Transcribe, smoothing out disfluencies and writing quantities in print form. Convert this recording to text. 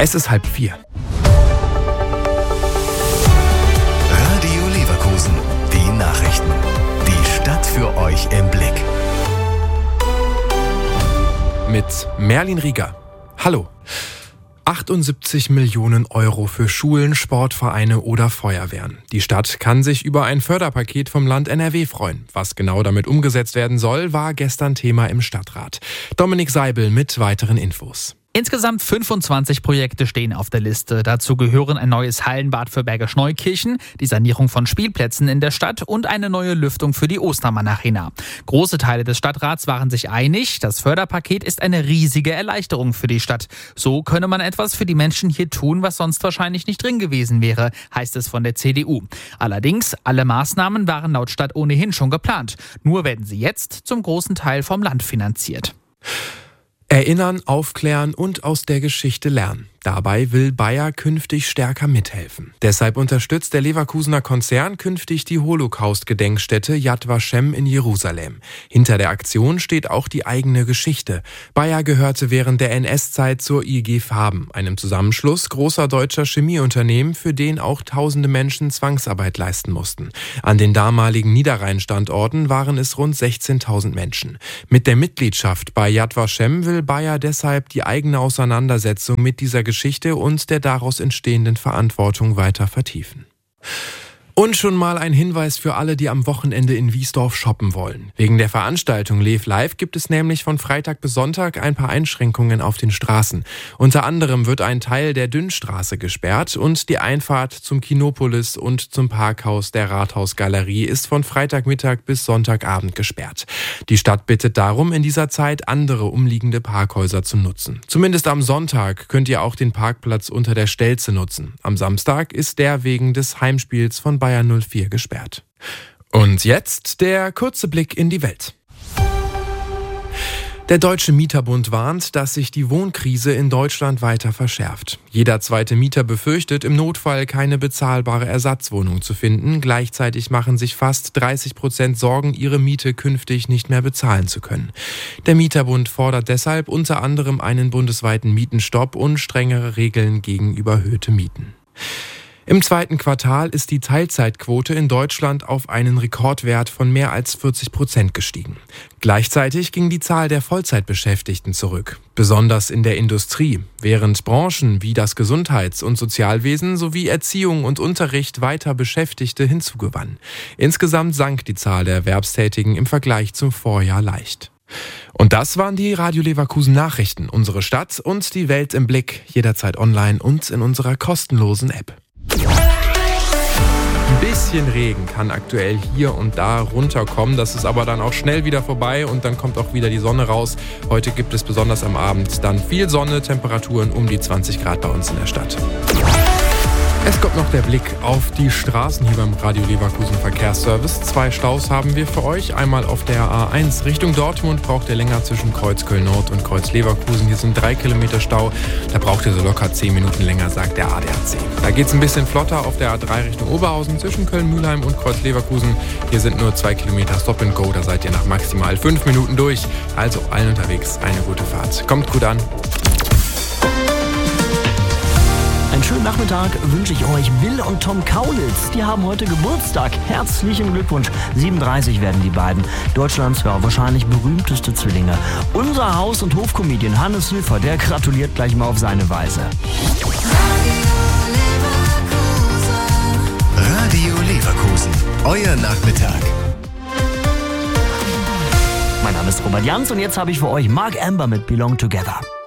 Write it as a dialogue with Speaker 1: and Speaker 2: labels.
Speaker 1: Es ist 3:30.
Speaker 2: Radio Leverkusen, die Nachrichten. Die Stadt für euch im Blick.
Speaker 1: Mit Merlin Rieger. Hallo. 78 Millionen Euro für Schulen, Sportvereine oder Feuerwehren. Die Stadt kann sich über ein Förderpaket vom Land NRW freuen. Was genau damit umgesetzt werden soll, war gestern Thema im Stadtrat. Dominik Seibel mit weiteren Infos.
Speaker 3: Insgesamt 25 Projekte stehen auf der Liste. Dazu gehören ein neues Hallenbad für Bergisch Neukirchen, die Sanierung von Spielplätzen in der Stadt und eine neue Lüftung für die Ostermann-Arena. Große Teile des Stadtrats waren sich einig, das Förderpaket ist eine riesige Erleichterung für die Stadt. So könne man etwas für die Menschen hier tun, was sonst wahrscheinlich nicht drin gewesen wäre, heißt es von der CDU. Allerdings, alle Maßnahmen waren laut Stadt ohnehin schon geplant. Nur werden sie jetzt zum großen Teil vom Land finanziert.
Speaker 1: Erinnern, aufklären und aus der Geschichte lernen. Dabei will Bayer künftig stärker mithelfen. Deshalb unterstützt der Leverkusener Konzern künftig die Holocaust-Gedenkstätte Yad Vashem in Jerusalem. Hinter der Aktion steht auch die eigene Geschichte. Bayer gehörte während der NS-Zeit zur IG Farben, einem Zusammenschluss großer deutscher Chemieunternehmen, für den auch tausende Menschen Zwangsarbeit leisten mussten. An den damaligen Niederrhein-Standorten waren es rund 16.000 Menschen. Mit der Mitgliedschaft bei Yad Vashem will Bayer deshalb die eigene Auseinandersetzung mit dieser Geschichte und der daraus entstehenden Verantwortung weiter vertiefen. Und schon mal ein Hinweis für alle, die am Wochenende in Wiesdorf shoppen wollen. Wegen der Veranstaltung Lev Live gibt es nämlich von Freitag bis Sonntag ein paar Einschränkungen auf den Straßen. Unter anderem wird ein Teil der Dünnstraße gesperrt und die Einfahrt zum Kinopolis und zum Parkhaus der Rathausgalerie ist von Freitagmittag bis Sonntagabend gesperrt. Die Stadt bittet darum, in dieser Zeit andere umliegende Parkhäuser zu nutzen. Zumindest am Sonntag könnt ihr auch den Parkplatz unter der Stelze nutzen. Am Samstag ist der wegen des Heimspiels von Bayern 04 gesperrt. Und jetzt der kurze Blick in die Welt. Der Deutsche Mieterbund warnt, dass sich die Wohnkrise in Deutschland weiter verschärft. Jeder zweite Mieter befürchtet, im Notfall keine bezahlbare Ersatzwohnung zu finden. Gleichzeitig machen sich fast 30% Sorgen, ihre Miete künftig nicht mehr bezahlen zu können. Der Mieterbund fordert deshalb unter anderem einen bundesweiten Mietenstopp und strengere Regeln gegen überhöhte Mieten. Im zweiten Quartal ist die Teilzeitquote in Deutschland auf einen Rekordwert von mehr als 40% gestiegen. Gleichzeitig ging die Zahl der Vollzeitbeschäftigten zurück, besonders in der Industrie, während Branchen wie das Gesundheits- und Sozialwesen sowie Erziehung und Unterricht weiter Beschäftigte hinzugewannen. Insgesamt sank die Zahl der Erwerbstätigen im Vergleich zum Vorjahr leicht. Und das waren die Radio Leverkusen Nachrichten, unsere Stadt und die Welt im Blick, jederzeit online und in unserer kostenlosen App. Ein bisschen Regen kann aktuell hier und da runterkommen. Das ist aber dann auch schnell wieder vorbei und dann kommt auch wieder die Sonne raus. Heute gibt es besonders am Abend dann viel Sonne, Temperaturen um die 20 Grad bei uns in der Stadt. Es kommt noch der Blick auf die Straßen hier beim Radio Leverkusen Verkehrsservice. 2 Staus haben wir für euch. Einmal auf der A1 Richtung Dortmund braucht ihr länger zwischen Kreuz Köln-Nord und Kreuz Leverkusen. Hier sind 3 Kilometer Stau. Da braucht ihr so locker 10 Minuten länger, sagt der ADAC. Da geht es ein bisschen flotter auf der A3 Richtung Oberhausen zwischen Köln-Mühlheim und Kreuz Leverkusen. Hier sind nur 2 Kilometer Stop and Go. Da seid ihr nach maximal 5 Minuten durch. Also allen unterwegs eine gute Fahrt. Kommt gut an.
Speaker 4: Einen schönen Nachmittag wünsche ich euch. Bill und Tom Kaulitz, die haben heute Geburtstag. Herzlichen Glückwunsch. 37 werden die beiden. Deutschlands wahrscheinlich berühmteste Zwillinge. Unser Haus- und Hofkomedian Hannes Hilfer, der gratuliert gleich mal auf seine Weise.
Speaker 2: Radio Leverkusen, euer Nachmittag.
Speaker 4: Mein Name ist Robert Jans und jetzt habe ich für euch Mark Amber mit Belong Together.